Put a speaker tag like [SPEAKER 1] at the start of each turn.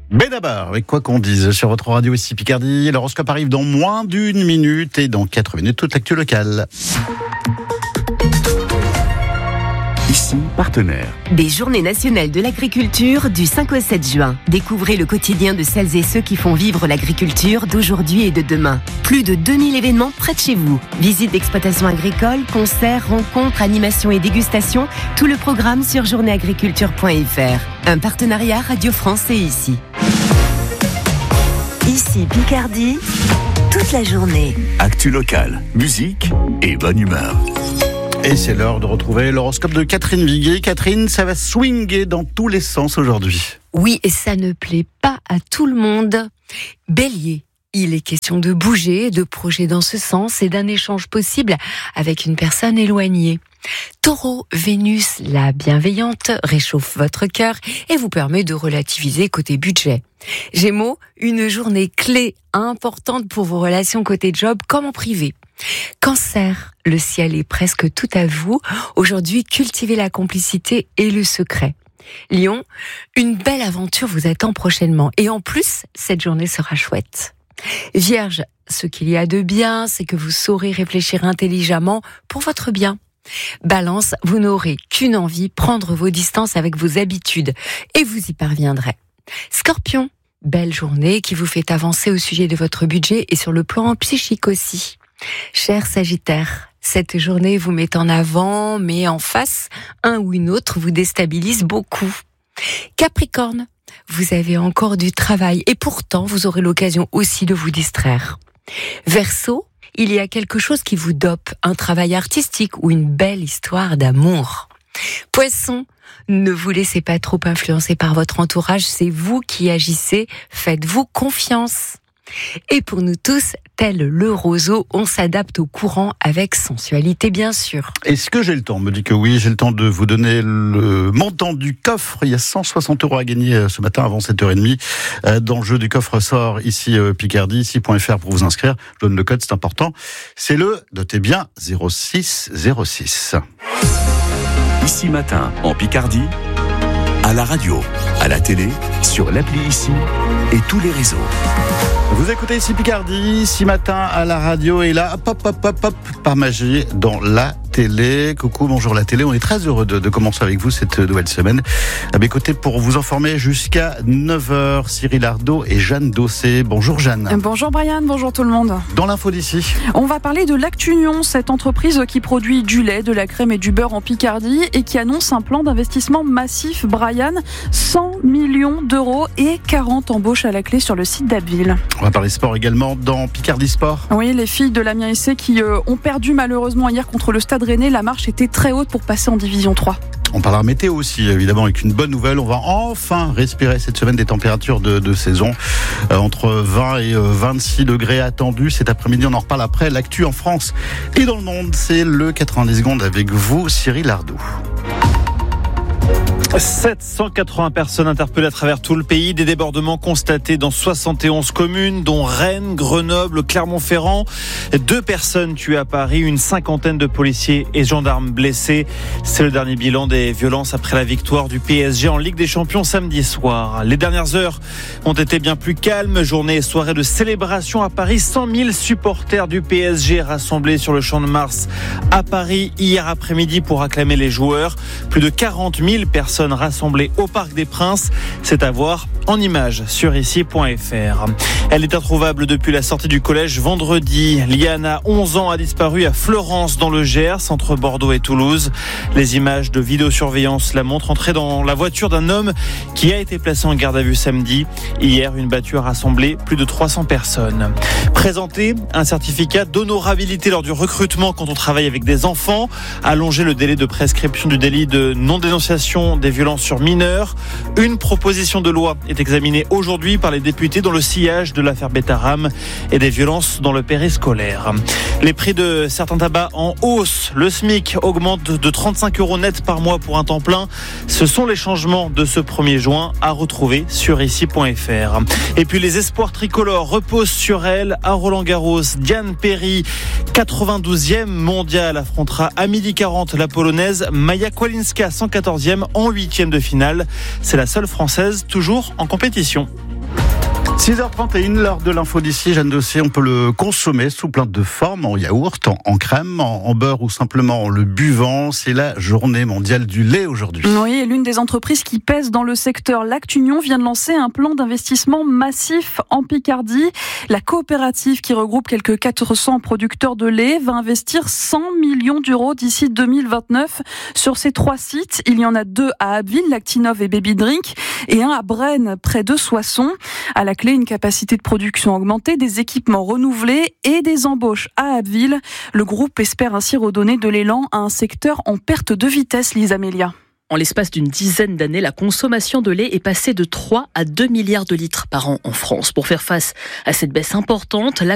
[SPEAKER 1] Benabar, avec quoi qu'on dise sur votre radio ici Picardie. L'horoscope arrive dans moins d'une minute et dans 4 minutes, toute l'actu locale.
[SPEAKER 2] Ici, partenaire.
[SPEAKER 3] Des Journées nationales de l'agriculture du 5 au 7 juin. Découvrez le quotidien de celles et ceux qui font vivre l'agriculture d'aujourd'hui et de demain. Plus de 2000 événements près de chez vous. Visites d'exploitations agricoles, concerts, rencontres, animations et dégustations. Tout le programme sur journéeagriculture.fr. Un partenariat Radio France et ici. Ici Picardie, toute la journée.
[SPEAKER 2] Actu locale, musique et bonne humeur.
[SPEAKER 1] Et c'est l'heure de retrouver l'horoscope de Catherine Viguier. Catherine, ça va swinguer dans tous les sens aujourd'hui.
[SPEAKER 3] Oui, et ça ne plaît pas à tout le monde. Bélier, il est question de bouger, de projets dans ce sens et d'un échange possible avec une personne éloignée. Taureau, Vénus, la bienveillante, réchauffe votre cœur et vous permet de relativiser côté budget. Gémeaux, une journée clé importante pour vos relations côté job comme en privé. Cancer, le ciel est presque tout à vous. Aujourd'hui, cultivez la complicité et le secret. Lion, une belle aventure vous attend prochainement. Et en plus, cette journée sera chouette. Vierge, ce qu'il y a de bien, c'est que vous saurez réfléchir intelligemment pour votre bien. Balance, vous n'aurez qu'une envie, prendre vos distances avec vos habitudes. Et vous y parviendrez. Scorpion, belle journée qui vous fait avancer au sujet de votre budget et sur le plan psychique aussi. Cher Sagittaire, cette journée vous met en avant, mais en face, un ou une autre vous déstabilise beaucoup. Capricorne, vous avez encore du travail et pourtant vous aurez l'occasion aussi de vous distraire. Verseau, il y a quelque chose qui vous dope, un travail artistique ou une belle histoire d'amour. Poisson, ne vous laissez pas trop influencer par votre entourage, c'est vous qui agissez, faites-vous confiance. Et pour nous tous, tel le roseau, on s'adapte au courant avec sensualité bien sûr.
[SPEAKER 1] Est-ce que j'ai le temps ? On me dit que oui, j'ai le temps de vous donner le montant du coffre. Il y a 160 € à gagner ce matin avant 7h30 dans le jeu du coffre sort ici Picardie, ici.fr pour vous inscrire. Je donne le code, c'est important. C'est le, notez bien, 0606.
[SPEAKER 2] Ici matin, en Picardie, à la radio, à la télé, sur l'appli Ici et tous les réseaux.
[SPEAKER 1] Vous écoutez ici Picardie, ici matin à la radio et là, hop, par magie, dans la télé. Coucou, bonjour la télé. On est très heureux de commencer avec vous cette nouvelle semaine. À mes côtés pour vous informer jusqu'à 9h, Cyril Ardo et Jeanne Dossé. Bonjour Jeanne.
[SPEAKER 4] Bonjour Brian, bonjour tout le monde.
[SPEAKER 1] Dans l'info d'ici,
[SPEAKER 4] on va parler de Lactunion, cette entreprise qui produit du lait, de la crème et du beurre en Picardie et qui annonce un plan d'investissement massif, Brian, 100 millions d'euros et 40 embauches à la clé sur le site d'Abbeville.
[SPEAKER 1] On va parler sport également dans Picardie Sport.
[SPEAKER 4] Oui, les filles de l'Amiens SC qui ont perdu malheureusement hier contre le Stade Rennais. La marche était très haute pour passer en Division 3.
[SPEAKER 1] On parlera météo aussi, évidemment, avec une bonne nouvelle. On va enfin respirer cette semaine des températures de saison. Entre 20 et 26 degrés attendus cet après-midi. On en reparle après. L'actu en France et dans le monde, c'est le 90 secondes avec vous, Cyril Ardo.
[SPEAKER 5] 780 personnes interpellées à travers tout le pays, des débordements constatés dans 71 communes, dont Rennes, Grenoble, Clermont-Ferrand. 2 personnes tuées à Paris, une cinquantaine de policiers et gendarmes blessés. C'est le dernier bilan des violences après la victoire du PSG en Ligue des Champions samedi soir. Les dernières heures ont été bien plus calmes. Journée et soirée de célébration à Paris. 100 000 supporters du PSG rassemblés sur le Champ de Mars à Paris hier après-midi pour acclamer les joueurs. Plus de 40 000 personnes rassemblées au Parc des Princes. C'est à voir en images sur ici.fr. Elle est introuvable depuis la sortie du collège vendredi. Liana, 11 ans, a disparu à Fleurance dans le Gers, entre Bordeaux et Toulouse. Les images de vidéosurveillance la montrent entrer dans la voiture d'un homme qui a été placé en garde à vue samedi. Hier, une battue a rassemblé plus de 300 personnes. Présenter un certificat d'honorabilité lors du recrutement quand on travaille avec des enfants. Allonger le délai de prescription du délit de non-dénonciation des violences sur mineurs. Une proposition de loi est examinée aujourd'hui par les députés dans le sillage de l'affaire Betaram et des violences dans le périscolaire. Les prix de certains tabacs en hausse. Le SMIC augmente de 35 € net par mois pour un temps plein. Ce sont les changements de ce 1er juin à retrouver sur ici.fr. Et puis les espoirs tricolores reposent sur elle à Roland-Garros. Diane Perry, 92e mondiale, affrontera à 12h40 la polonaise Maja Kłalinska, 114e en 8e de finale. C'est la seule française toujours en compétition.
[SPEAKER 1] 6h31, l'heure de l'info d'ici. Jeanne Dossier, on peut le consommer sous plein de formes, en yaourt, en crème, en beurre ou simplement en le buvant. C'est la journée mondiale du lait aujourd'hui.
[SPEAKER 4] Oui, et l'une des entreprises qui pèse dans le secteur Lactunion vient de lancer un plan d'investissement massif en Picardie. La coopérative qui regroupe quelques 400 producteurs de lait va investir 100 millions d'euros d'ici 2029 sur ces 3 sites. Il y en a 2 à Abbeville, Lactinov et Baby Drink, et un à Braine, près de Soissons. À la clé, une capacité de production augmentée, des équipements renouvelés et des embauches à Abbeville. Le groupe espère ainsi redonner de l'élan à un secteur en perte de vitesse, Lisa Amélia.
[SPEAKER 6] En l'espace d'une dizaine d'années, la consommation de lait est passée de 3 à 2 milliards de litres par an en France. Pour faire face à cette baisse importante, la